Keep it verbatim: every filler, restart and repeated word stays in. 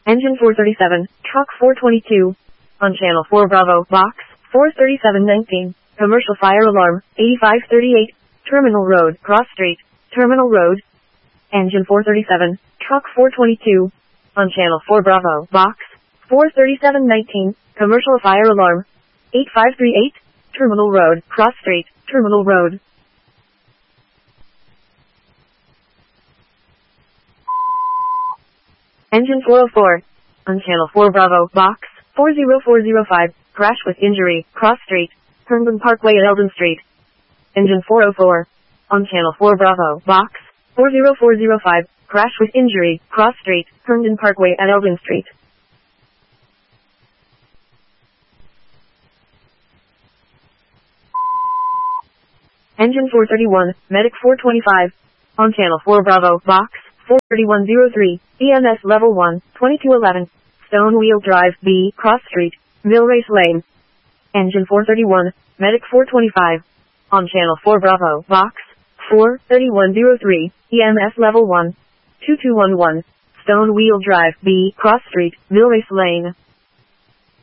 Engine four thirty-seven, truck four twenty-two. On channel four Bravo, box four thirty-seven nineteen. Commercial fire alarm, eighty-five thirty-eight. Terminal Road, Cross Street, Terminal Road. Engine four thirty-seven, truck four twenty-two. On channel four Bravo, box four thirty-seven nineteen. Commercial fire alarm, eighty-five thirty-eight. Terminal Road, Cross Street, Terminal Road. Engine four oh four. On channel four Bravo, box four oh four oh five. Crash with injury, Cross Street, Herndon Parkway at Eldon Street. Engine four oh four. On channel four Bravo, box four oh four oh five. Crash with injury, Cross Street, Herndon Parkway at Eldon Street. Engine four thirty-one, Medic four twenty-five. On channel four Bravo, box four thirty-one oh three. E M S level one, twenty-two eleven. Stone Wheel Drive, B, Cross Street, Millrace Lane. Engine four thirty-one, Medic four twenty-five. On channel four Bravo, box four thirty-one oh three. E M S level one, twenty-two eleven. Stone Wheel Drive, B, Cross Street, Millrace Lane.